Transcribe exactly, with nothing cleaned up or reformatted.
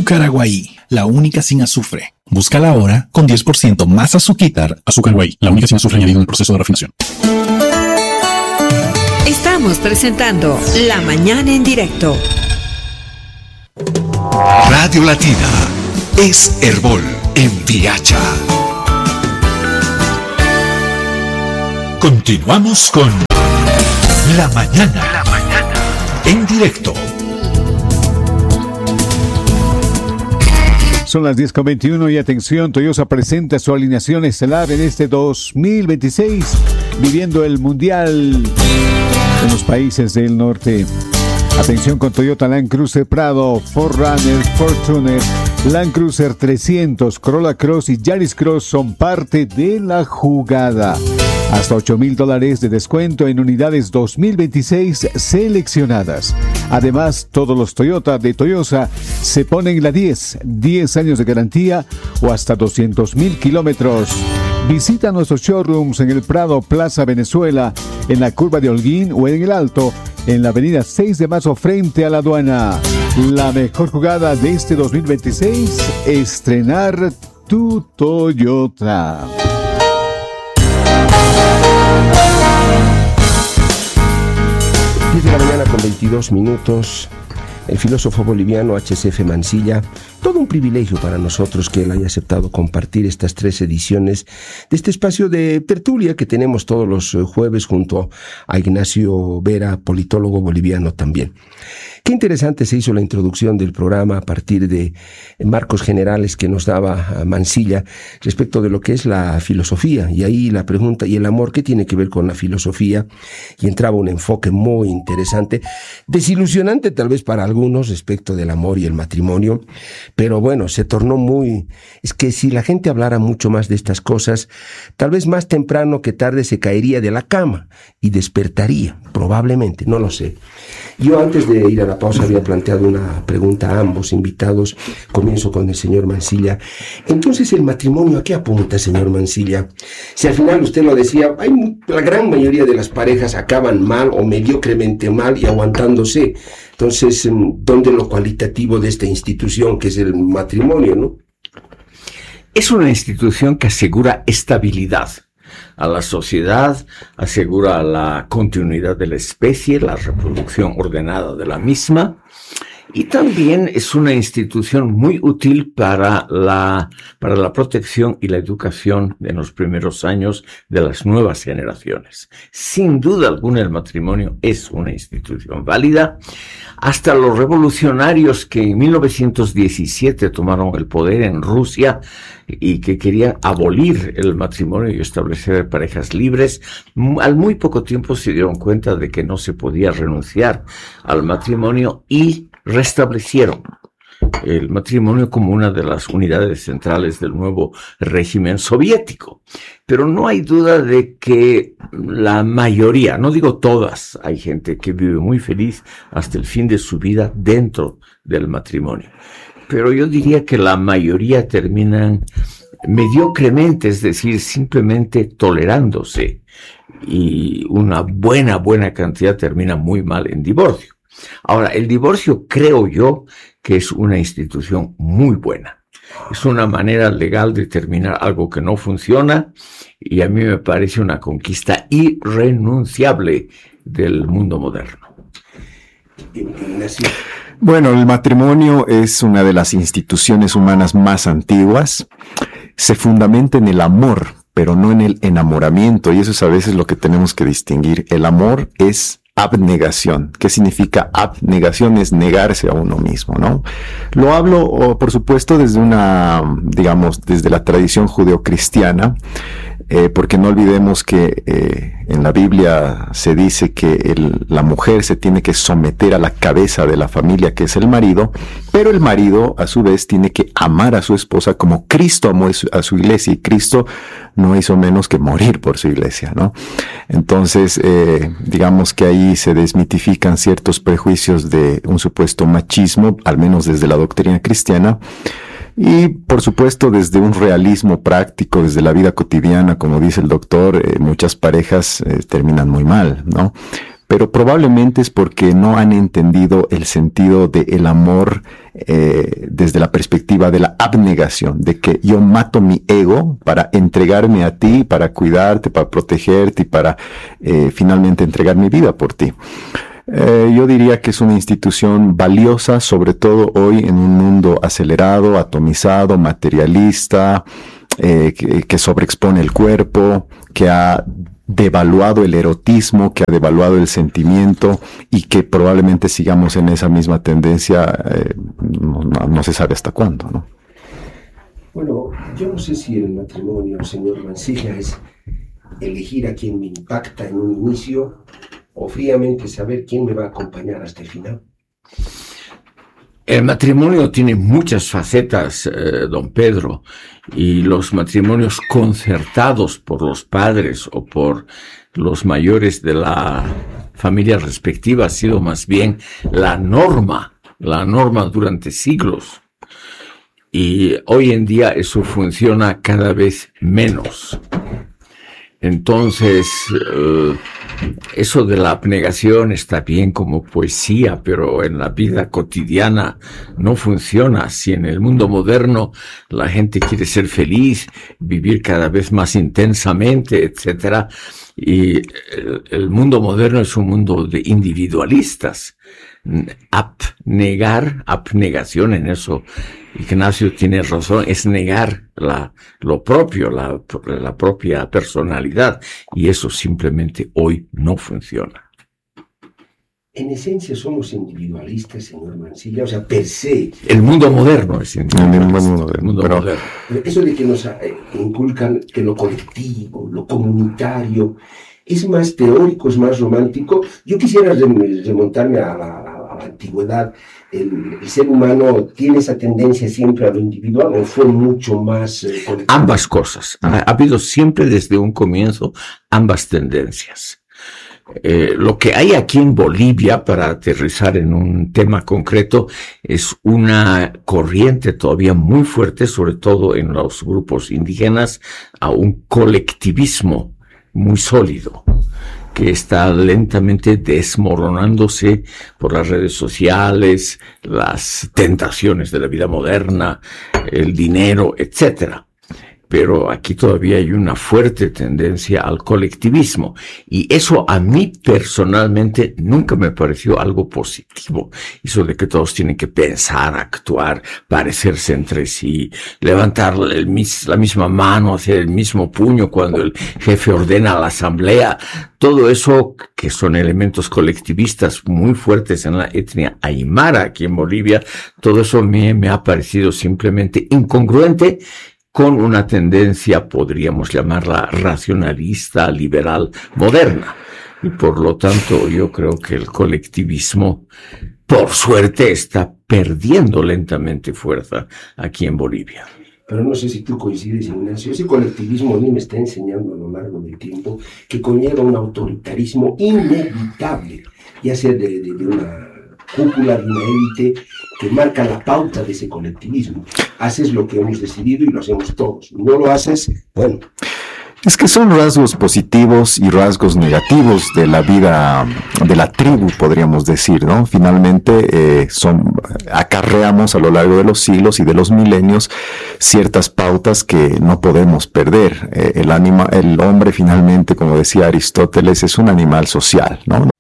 Azúcar Aguaí, la única sin azufre. Búscala ahora con diez por ciento más azuquitar. Azúcar Aguaí, la única sin azufre añadido en el proceso de refinación. Estamos presentando La Mañana en Directo. Radio Latina es Herbol en Viacha. Continuamos con La Mañana, La Mañana en Directo. Son las diez con veintiuno y atención, Toyota presenta su alineación estelar en este dos mil veintiséis, viviendo el Mundial en los países del norte. Atención con Toyota Land Cruiser Prado, cuatro Runner, Fortuner, Land Cruiser trescientos, Corolla Cross y Yaris Cross son parte de la jugada. Hasta ocho mil dólares de descuento en unidades dos mil veintiséis seleccionadas. Además, todos los Toyota de Toyosa se ponen la diez, diez años de garantía o hasta doscientos mil kilómetros. Visita nuestros showrooms en el Prado Plaza Venezuela, en la curva de Holguín o en el Alto, en la avenida seis de marzo frente a la aduana. La mejor jugada de este dos mil veintiséis, estrenar tu Toyota. diez de la mañana con veintidós minutos. El filósofo boliviano H C F Mansilla, todo un privilegio para nosotros que él haya aceptado compartir estas tres ediciones de este espacio de tertulia que tenemos todos los jueves junto a Ignacio Vera, politólogo boliviano también. Qué interesante se hizo la introducción del programa a partir de marcos generales que nos daba Mansilla respecto de lo que es la filosofía, y ahí la pregunta, ¿y el amor qué tiene que ver con la filosofía? Y entraba un enfoque muy interesante, desilusionante tal vez para algunos respecto del amor y el matrimonio, pero bueno, se tornó muy... Es que si la gente hablara mucho más de estas cosas, tal vez más temprano que tarde se caería de la cama y despertaría, probablemente, no lo sé. Yo antes de ir a la pausa había planteado una pregunta a ambos invitados. Comienzo con el señor Mansilla. Entonces, ¿el matrimonio a qué apunta, señor Mansilla? Si al final usted lo decía, hay la gran mayoría de las parejas acaban mal o mediocremente mal y aguantándose. Entonces, ¿dónde lo cualitativo de esta institución que es el matrimonio, no? Es una institución que asegura estabilidad a la sociedad, asegura la continuidad de la especie, la reproducción ordenada de la misma, y también es una institución muy útil para la, para la protección y la educación en los primeros años de las nuevas generaciones. Sin duda alguna, el matrimonio es una institución válida. Hasta los revolucionarios que en mil novecientos diecisiete tomaron el poder en Rusia y que querían abolir el matrimonio y establecer parejas libres, al muy poco tiempo se dieron cuenta de que no se podía renunciar al matrimonio y restablecieron el matrimonio como una de las unidades centrales del nuevo régimen soviético. Pero no hay duda de que la mayoría, no digo todas, hay gente que vive muy feliz hasta el fin de su vida dentro del matrimonio. Pero yo diría que la mayoría terminan mediocremente, es decir, simplemente tolerándose. Y una buena, buena cantidad termina muy mal en divorcio. Ahora, el divorcio creo yo que es una institución muy buena. Es una manera legal de terminar algo que no funciona y a mí me parece una conquista irrenunciable del mundo moderno. Bueno, el matrimonio es una de las instituciones humanas más antiguas. Se fundamenta en el amor, pero no en el enamoramiento, y eso es a veces lo que tenemos que distinguir. El amor es abnegación. ¿Qué significa abnegación? Es negarse a uno mismo, ¿no? Lo hablo, oh, por supuesto, desde una, digamos, desde la tradición judeocristiana, eh, porque no olvidemos que eh, en la Biblia se dice que el, la mujer se tiene que someter a la cabeza de la familia, que es el marido, pero el marido, a su vez, tiene que amar a su esposa como Cristo amó a su iglesia, y Cristo no hizo menos que morir por su iglesia, ¿no? Entonces, eh, digamos que ahí se desmitifican ciertos prejuicios de un supuesto machismo, al menos desde la doctrina cristiana, y por supuesto desde un realismo práctico, desde la vida cotidiana, como dice el doctor, eh, muchas parejas eh, terminan muy mal, ¿no? pero probablemente es porque no han entendido el sentido del amor eh, desde la perspectiva de la abnegación, de que yo mato mi ego para entregarme a ti, para cuidarte, para protegerte y para eh, finalmente entregar mi vida por ti. Eh, yo diría que es una institución valiosa, sobre todo hoy en un mundo acelerado, atomizado, materialista, eh, que, que sobreexpone el cuerpo, que ha devaluado el erotismo, que ha devaluado el sentimiento y que probablemente sigamos en esa misma tendencia, eh, no, no, no se sabe hasta cuándo, ¿no? Bueno, yo no sé si el matrimonio, señor Mansilla, es elegir a quien me impacta en un inicio o fríamente saber quién me va a acompañar hasta el final. El matrimonio tiene muchas facetas, eh, don Pedro, y los matrimonios concertados por los padres o por los mayores de la familia respectiva ha sido más bien la norma, la norma durante siglos. Y hoy en día eso funciona cada vez menos. Entonces, eh, eso de la abnegación está bien como poesía, pero en la vida cotidiana no funciona. Si en el mundo moderno la gente quiere ser feliz, vivir cada vez más intensamente, etcétera, y el, el mundo moderno es un mundo de individualistas. Abnegar, abnegación, en eso Ignacio tiene razón, es negar la, lo propio, la, la propia personalidad, y eso simplemente hoy no funciona. En esencia somos individualistas, señor Mansilla, o sea, per se. El mundo moderno es individualista. El mundo moderno, el mundo pero... moderno. Eso de que nos eh, inculcan que lo colectivo, lo comunitario, es más teórico, es más romántico. Yo quisiera remontarme a la, a la antigüedad. El, el ser humano tiene esa tendencia siempre a lo individual, o fue mucho más eh, colectivo. Ambas cosas. Ha, ha habido siempre desde un comienzo ambas tendencias. Eh, lo que hay aquí en Bolivia, para aterrizar en un tema concreto, es una corriente todavía muy fuerte, sobre todo en los grupos indígenas, a un colectivismo muy sólido, que está lentamente desmoronándose por las redes sociales, las tentaciones de la vida moderna, el dinero, etcétera. Pero aquí todavía hay una fuerte tendencia al colectivismo, y eso a mí personalmente nunca me pareció algo positivo. Eso de que todos tienen que pensar, actuar, parecerse entre sí, levantar el mis, la misma mano, hacer el mismo puño cuando el jefe ordena a la asamblea. Todo eso, que son elementos colectivistas muy fuertes en la etnia aymara aquí en Bolivia, todo eso me, me ha parecido simplemente incongruente con una tendencia, podríamos llamarla racionalista, liberal, moderna. Y por lo tanto, yo creo que el colectivismo, por suerte, está perdiendo lentamente fuerza aquí en Bolivia. Pero no sé si tú coincides, Ignacio, ese colectivismo a mí me está enseñando a lo largo del tiempo que conlleva un autoritarismo inevitable, ya sea de, de, de una cúpula, de una élite que marca la pauta de ese colectivismo. Haces lo que hemos decidido y lo hacemos todos. No lo haces, bueno. Es que son rasgos positivos y rasgos negativos de la vida de la tribu, podríamos decir, ¿no? Finalmente, eh, son, acarreamos a lo largo de los siglos y de los milenios ciertas pautas que no podemos perder. Eh, el anima, el hombre finalmente, como decía Aristóteles, es un animal social, ¿no?